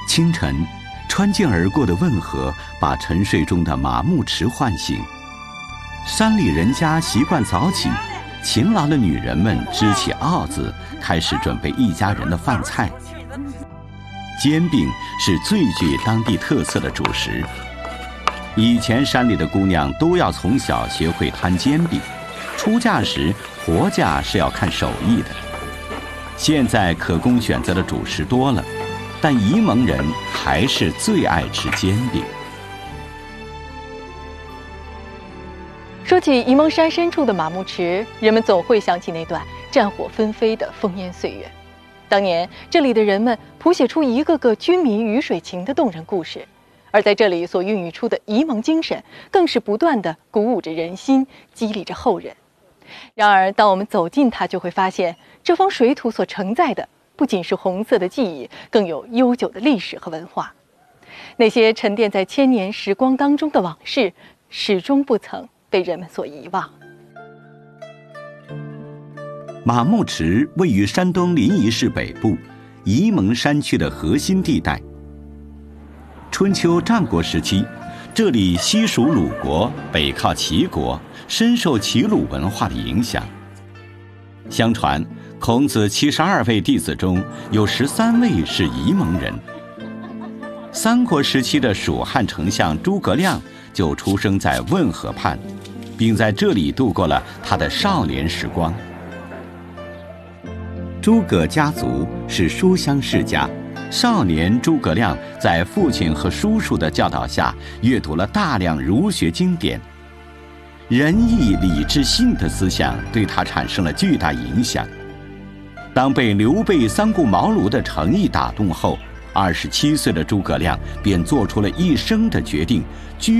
清晨，穿涧而过的汶河把沉睡中的马牧池唤醒。山里人家习惯早起，勤劳的女人们支起鏊子，开始准备一家人的饭菜。煎饼是最具当地特色的主食。以前山里的姑娘都要从小学会摊煎饼，出嫁时活嫁是要看手艺的。现在可供选择的主食多了，但沂蒙人还是最爱吃煎饼。 说起沂蒙山深处的马牧池，人们总会想起那段战火纷飞的烽烟岁月。当年这里的人们谱写出一个个军民鱼水情的动人故事，而在这里所孕育出的沂蒙精神，更是不断地鼓舞着人心，激励着后人。然而，当我们走近它，就会发现这方水土所承载的不仅是红色的记忆，更有悠久的历史和文化。那些沉淀在千年时光当中的往事，始终不曾被人们所遗忘。 马牧池位于山东临沂市北部沂蒙山区的核心地带。春秋战国时期，这里西属鲁国，北靠齐国，深受齐鲁文化的影响。相传，孔子72位弟子中有13位是沂蒙人。三国时期的蜀汉丞相诸葛亮就出生在汶河畔，并在这里度过了他的少年时光。诸葛家族是书香世家，少年诸葛亮在父亲和叔叔的教导下，阅读了大量儒学经典，仁义礼智信的思想对他产生了巨大影响。当被刘备三顾茅庐的诚意打动后，27岁的诸葛亮便做出了一生的决定，